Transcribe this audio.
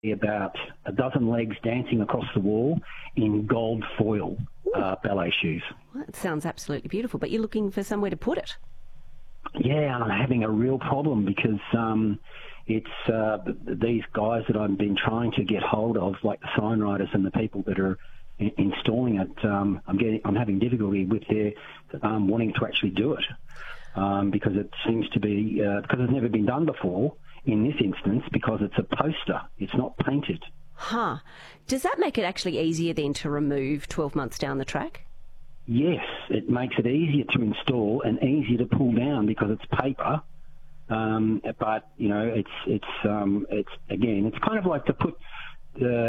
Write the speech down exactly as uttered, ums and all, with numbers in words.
about a dozen legs dancing across the wall in gold foil uh, ballet shoes. Well, that sounds absolutely beautiful, but you're looking for somewhere to put it. Yeah, I'm having a real problem because um, it's uh, these guys that I've been trying to get hold of, like the sign writers and the people that are in- installing it. Um, I'm getting, I'm having difficulty with their um, wanting to actually do it um, because it seems to be uh, because it's never been done before. In this instance, because it's a poster, it's not painted. Huh. Does that make it actually easier then to remove twelve months down the track? Yes, it makes it easier to install and easier to pull down because it's paper. Um, but you know, it's it's um, it's again, it's kind of like to put. Uh,